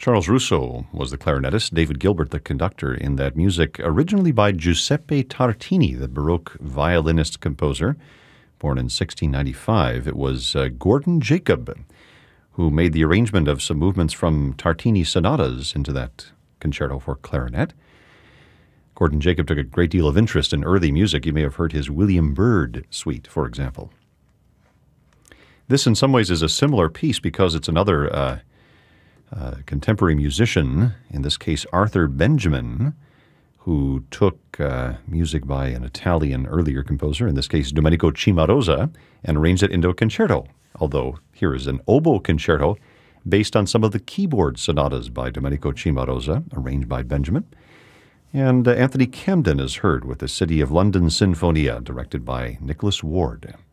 Charles Russo was the clarinetist, David Gilbert the conductor in that music, originally by Giuseppe Tartini, the Baroque violinist-composer. Born in 1695, it was Gordon Jacob who made the arrangement of some movements from Tartini sonatas into that concerto for clarinet. Gordon Jacob took a great deal of interest in early music. You may have heard his William Byrd suite, for example. This, in some ways, is a similar piece because it's another contemporary musician, in this case Arthur Benjamin, who took music by an Italian earlier composer, in this case Domenico Cimarosa, and arranged it into a concerto. Although here is an oboe concerto based on some of the keyboard sonatas by Domenico Cimarosa, arranged by Benjamin. And Anthony Camden is heard with the City of London Sinfonia, directed by Nicholas Ward.